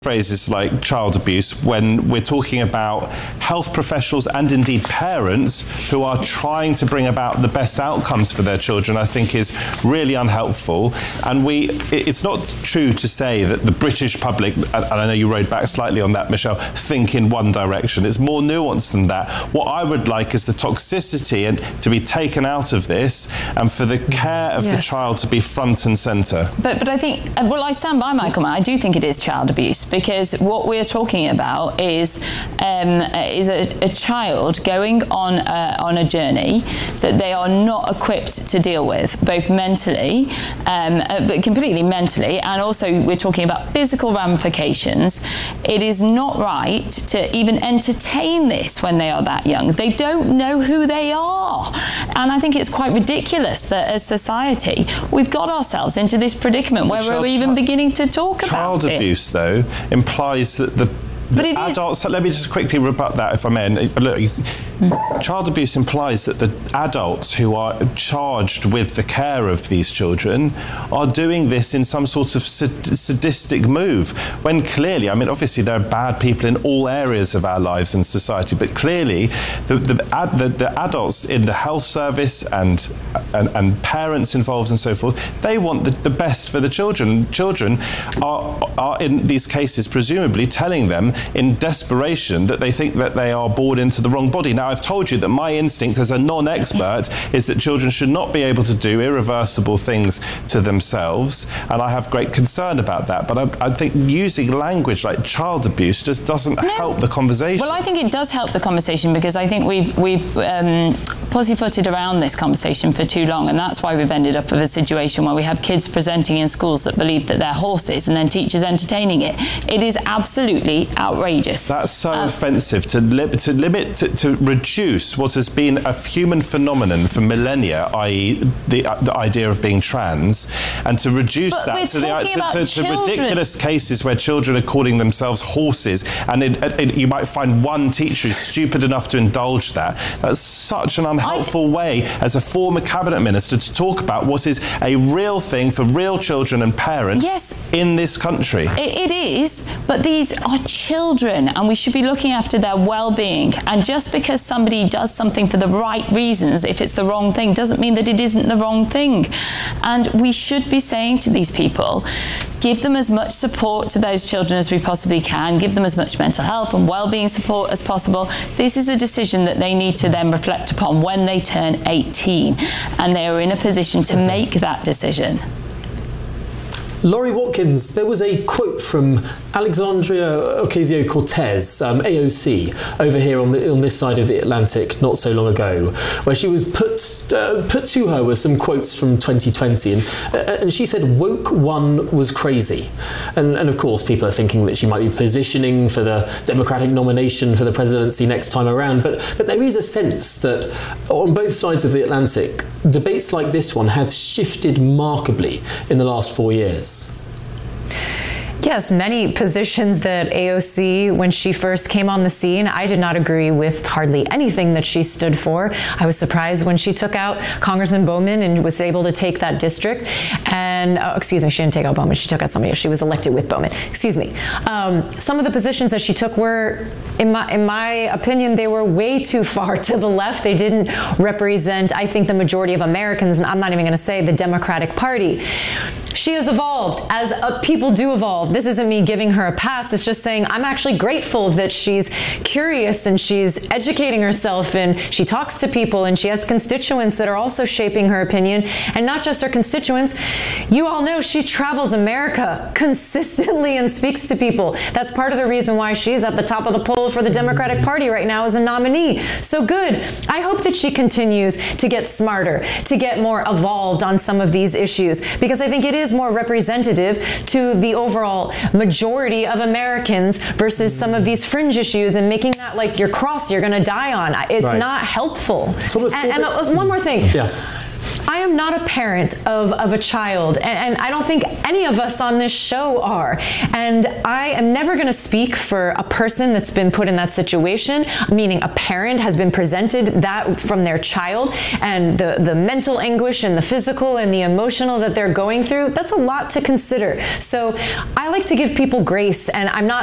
phrases like child abuse when we're talking about health professionals and indeed parents who are trying to bring about the best outcomes for their children, I think is really unhelpful. And it's not true to say that the British public, and I know you rode back slightly on that, Michelle, think in one direction. It's more nuanced than that. What I would like is the toxicity and to be taken out of this and for the care of the child to be front and centre. But I think, well, I stand by Michael Mann. I do think it is child abuse, because what we're talking about is a child going on a journey that they are not equipped to deal with, both mentally, but completely mentally, and also we're talking about physical ramifications. It is not right to even entertain this when they are that young. They don't know who they are. And I think it's quite ridiculous that as society, we've got ourselves into this predicament where we're even beginning to talk about it. Child abuse, though, implies that the adults, let me just quickly rebut that if I may. Look, child abuse implies that the adults who are charged with the care of these children are doing this in some sort of sadistic move, when clearly, I mean, obviously there are bad people in all areas of our lives and society, but clearly the adults in the health service and parents involved and so forth, they want the best for the children. Children are in these cases presumably telling them in desperation that they think that they are born into the wrong body. Now, I've told you that my instinct as a non-expert is that children should not be able to do irreversible things to themselves, and I have great concern about that. But I think using language like child abuse just doesn't help the conversation. Well, I think it does help the conversation, because I think we've pussyfooted around this conversation for too long, and that's why we've ended up with a situation where we have kids presenting in schools that believe that they're horses and then teachers entertaining it. It is absolutely outrageous. That's so offensive to reduce what has been a human phenomenon for millennia, i.e. the idea of being trans, and to reduce that to ridiculous cases where children are calling themselves horses, and you might find one teacher who's stupid enough to indulge that. That's such an unhelpful way as a former cabinet minister to talk about what is a real thing for real children and parents in this country. It is, but these are children, and we should be looking after their well-being. And just because somebody does something for the right reasons, if it's the wrong thing, doesn't mean that it isn't the wrong thing. And we should be saying to these people, give them as much support to those children as we possibly can, give them as much mental health and well-being support as possible. This is a decision that they need to then reflect upon when they turn 18, and they are in a position to make that decision. Laurie Watkins, there was a quote from Alexandria Ocasio-Cortez, AOC, over here on this side of the Atlantic not so long ago, where she was put to her with some quotes from 2020, and she said woke one was crazy. And of course people are thinking that she might be positioning for the Democratic nomination for the presidency next time around, but there is a sense that on both sides of the Atlantic, debates like this one have shifted markedly in the last 4 years. Yes, many positions that AOC, when she first came on the scene, I did not agree with hardly anything that she stood for. I was surprised when she took out Congressman Bowman and was able to take that district. And, excuse me, she didn't take out Bowman, she took out somebody else. She was elected with Bowman, excuse me. Some of the positions that she took were, in my opinion, they were way too far to the left. They didn't represent, I think, the majority of Americans, and I'm not even gonna say the Democratic Party. She has evolved, as people do evolve. This isn't me giving her a pass. It's just saying I'm actually grateful that she's curious and she's educating herself and she talks to people and she has constituents that are also shaping her opinion. And not just her constituents. You all know she travels America consistently and speaks to people. That's part of the reason why she's at the top of the poll for the Democratic Party right now as a nominee. So good. I hope that she continues to get smarter, to get more evolved on some of these issues, because I think it is more representative to the overall majority of Americans versus some of these fringe issues and making that like your cross you're going to die on. It's not helpful. And one more thing. I am not a parent of a child, and I don't think any of us on this show are. And I am never going to speak for a person that's been put in that situation, meaning a parent has been presented that from their child, and the mental anguish and the physical and the emotional that they're going through. That's a lot to consider. So I like to give people grace, and I'm not